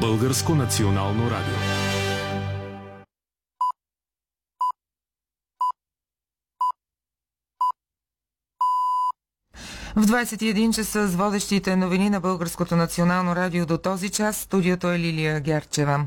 Българско национално радио. В 21 часа с водещите новини на Българското национално радио до този час. Студиото е Лилия Герчева.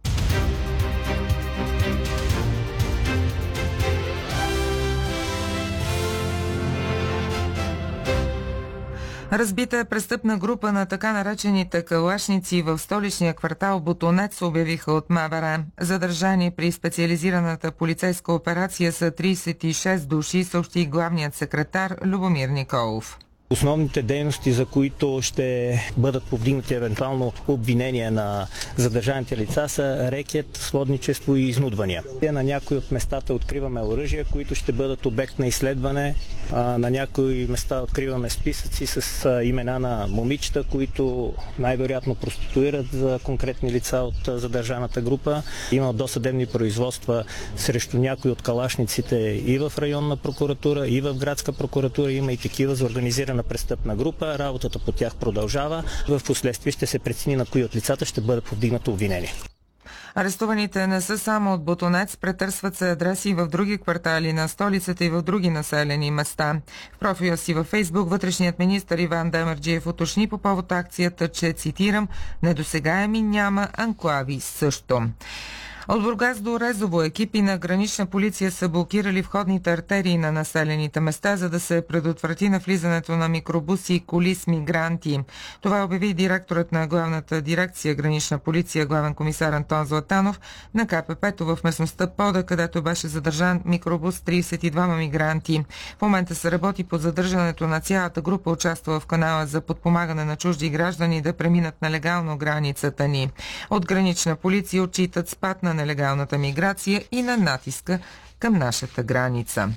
Разбита е престъпна група на така наречените калашници в столичния квартал Ботунец, обявиха от МВР. Задържани при специализираната полицейска операция са 36 души, съобщи главният секретар Любомир Николов. Основните дейности, за които ще бъдат повдигнати евентуално обвинения на задържаните лица, са рекет, сводничество и изнудвания. На някои от местата откриваме оръжия, които ще бъдат обект на изследване. На някои места откриваме списъци с имена на момичета, които най-вероятно проституират за конкретни лица от задържаната група. Има досъдебни производства срещу някои от калашниците и в районна прокуратура, и в градска прокуратура. Има и такива за организирана престъпна група. Работата по тях продължава. В последствие ще се прецени на кои от лицата ще бъде повдигнато обвинение. Арестуваните не са само от Ботунец, претърсват се адреси в други квартали на столицата и в други населени места. В профила си във Фейсбук вътрешният министър Иван Демерджиев уточни по повод акцията, че, цитирам, недосегаеми няма, анклави също. От Бургас до Резово екипи на гранична полиция са блокирали входните артерии на населените места, за да се предотврати навлизането на микробуси и коли с мигранти. Това обяви директорът на главната дирекция гранична полиция, главен комисар Антон Златанов, на КПП-то в местността Пода, където беше задържан микробус с 32 мигранти. В момента се работи по задържането на цялата група, участва в канала за подпомагане на чужди граждани да преминат нелегално границата ни. От гранична полиция отчитат спад на нелегалната миграция и на натиска към нашата граница.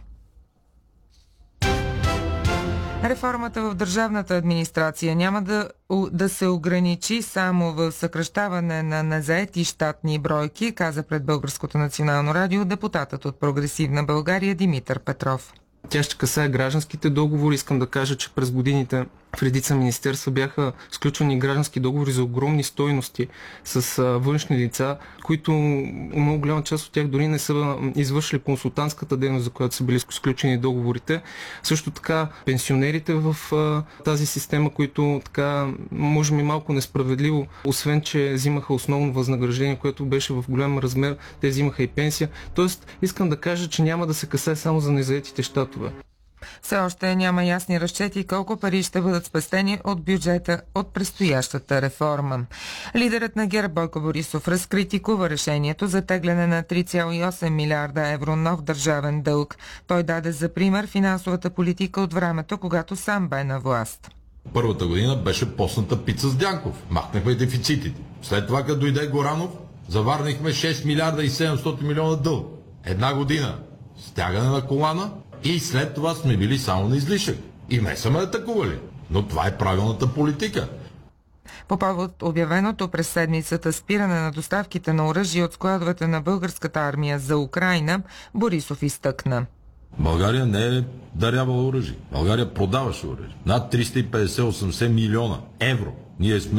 Реформата в държавната администрация няма да се ограничи само в съкращаване на незаети щатни бройки, каза пред Българското национално радио депутатът от Прогресивна България Димитър Петров. Тя ще касае гражданските договори. Искам да кажа, че през годините в редица министерства бяха сключвани граждански договори за огромни стойности с външни лица, които много голяма част от тях дори не са извършили консултантската дейност, за която са били сключени договорите. Също така пенсионерите в тази система, които така може би малко несправедливо, освен че взимаха основно възнаграждение, което беше в голям размер, те взимаха и пенсия. Тоест искам да кажа, че няма да се касае само за незаетите щатове. Все още няма ясни разчети колко пари ще бъдат спестени от бюджета от предстоящата реформа. Лидерът на ГЕРБ Бойко Борисов разкритикува решението за тегляне на 3,8 милиарда евро нов държавен дълг. Той даде за пример финансовата политика от времето, когато сам бе на власт. Първата година беше постната пица с Дянков. Махнахме дефицитите. След това, като дойде Горанов, заварнихме 6 милиарда и 700 милиона дълг. Една година стягане на колана и след това сме били само на излишък. И не сме атакували. Но това е правилната политика. По повод обявеното през седмицата спиране на доставките на оръжие от складовете на българската армия за Украйна, Борисов изтъкна. България не е дарявала оръжие. България продаваше оръжие. Над 350-80 милиона евро. Ние сме